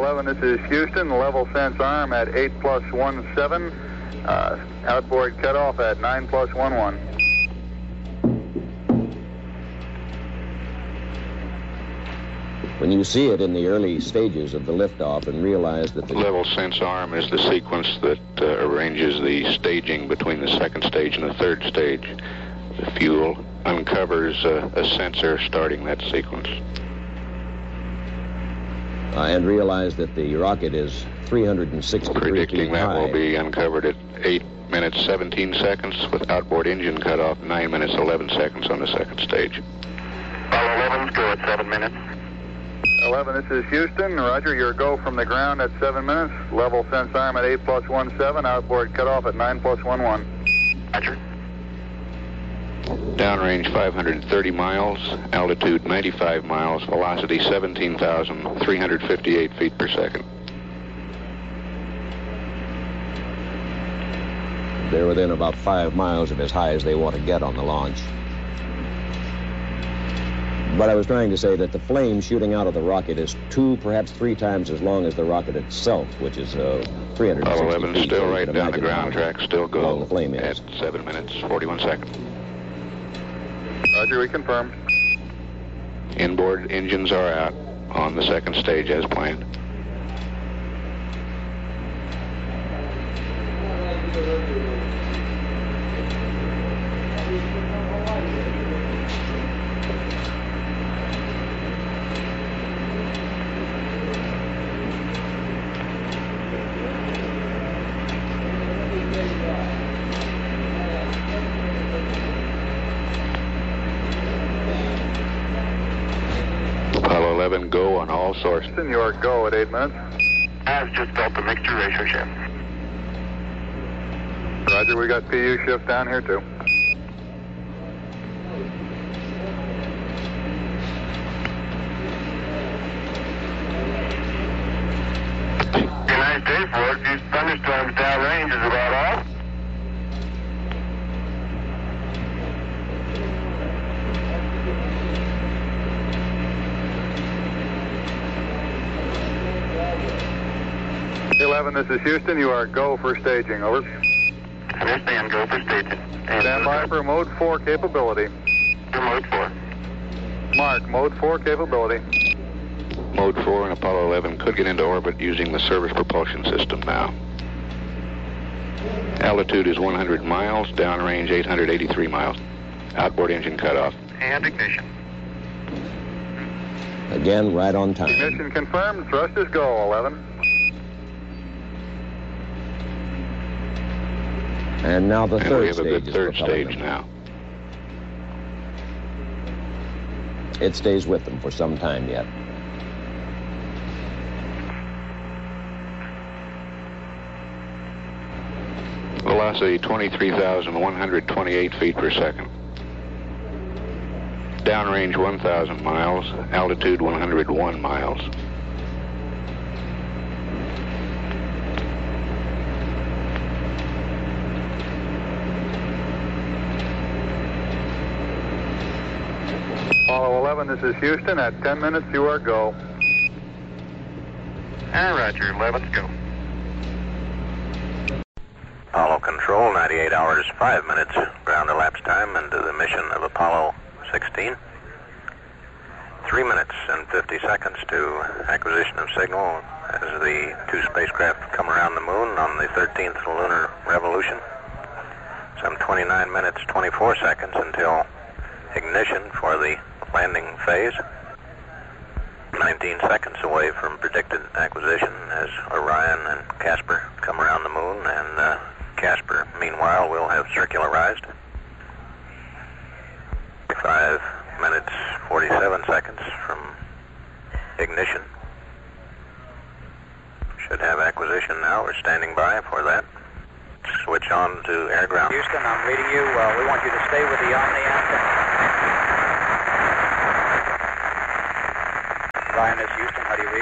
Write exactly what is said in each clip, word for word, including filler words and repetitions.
eleven, this is Houston. Level sense arm at eight plus one seven. Uh, outboard cutoff at nine plus one one. When you see it in the early stages of the liftoff and realize that the level sense arm is the sequence that uh, arranges the staging between the second stage and the third stage, the fuel uncovers uh, a sensor starting that sequence. Uh, and realize that the rocket is three hundred sixty-three Predicting feet that high. will be uncovered at eight minutes seventeen seconds with outboard engine cut off, nine minutes eleven seconds on the second stage. Apollo eleven's go at seven minutes. eleven, this is Houston. Roger, your go from the ground at seven minutes. Level sense arm at eight plus one seven. Outboard cutoff at nine plus one one. Roger. Downrange five hundred thirty miles, altitude ninety-five miles, velocity seventeen thousand three hundred fifty-eight feet per second. They're within about five miles of as high as they want to get on the launch. But I was trying to say that the flame shooting out of the rocket is two, perhaps three times as long as the rocket itself, which is uh, three hundred sixty Apollo eleven feet. still So you right can down the imagine ground how track, still go long the flame is. at seven minutes forty-one seconds. Roger, we confirm. Inboard engines are out on the second stage as planned. Apollo eleven, go on all sources. Houston, your go at eight minutes. I've just built the mixture ratio shift. Roger, we got P U shift down here too. United States for it. These thunderstorms downrange is about all. eleven, this is Houston. You are go for staging. Over. Understand, go for staging. And Stand by for mode four capability. for mode four. Mark, mode four capability. Mode four and Apollo eleven could get into orbit using the service propulsion system now. Altitude is one hundred miles, downrange eight hundred eighty-three miles. Outboard engine cutoff. And ignition. Again, right on time. Ignition confirmed. Thrusters go, eleven. And now the And third we have a stage good is third propelling stage them. now. It stays with them for some time yet. Velocity twenty-three thousand one hundred twenty-eight feet per second. Downrange one thousand miles, altitude one hundred one miles. Apollo eleven, this is Houston. At ten minutes, you are go. And Roger, eleven's go. Apollo Control, ninety-eight hours, five minutes ground elapsed time into the mission of Apollo sixteen. Three minutes and fifty seconds to acquisition of signal as the two spacecraft come around the moon on the thirteenth lunar revolution. Some twenty-nine minutes, twenty-four seconds until ignition for the landing phase. nineteen seconds away from predicted acquisition as Orion and Casper come around the moon, and uh, Casper, meanwhile, will have circularized. Five minutes, forty-seven seconds from ignition. Should have acquisition now. We're standing by for that. Switch on to air ground. Houston, I'm reading you. Uh, we want you to stay with the Omni antenna. Ryan, this is Houston. How do you read?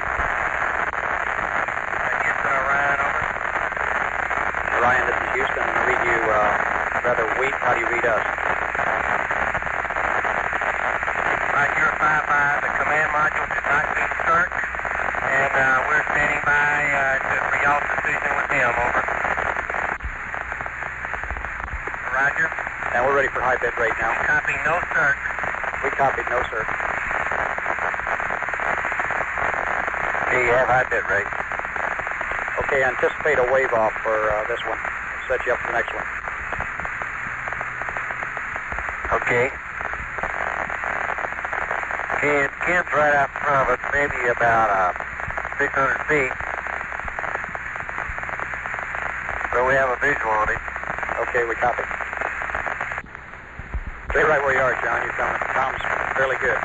Houston, Orion, over. Ryan, this is Houston. I read you uh, rather weak. How do you read us? Roger, five five. The command module did not need start, and uh, we're standing high bit rate now. Copy, no sir. We copied, no sir. Do you have high bit rate? Okay, anticipate a wave off for uh, this one. Set you up for the next one. Okay. Ken, Ken's right out in front of us, maybe about uh, six hundred feet. So we have a visual on him. Okay, we copy. Stay right where you are, John. You're coming. Tom's fairly good.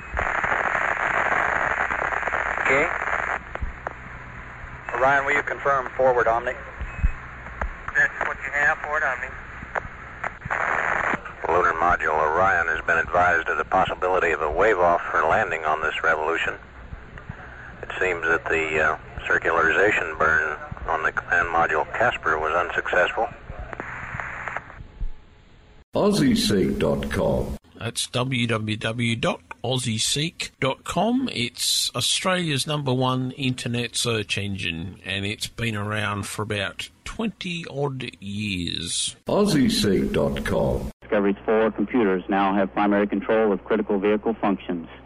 Okay. Ryan, will you confirm forward Omni? That's what you have, forward Omni. Lunar Module Orion has been advised of the possibility of a wave-off for landing on this revolution. It seems that the uh, circularization burn on the command module Casper was unsuccessful. Aussie Seek dot com. That's w w w dot aussie seek dot com. It's Australia's number one internet search engine, and it's been around for about twenty odd years. Aussie Seek dot com. Discovery's four computers now have primary control of critical vehicle functions.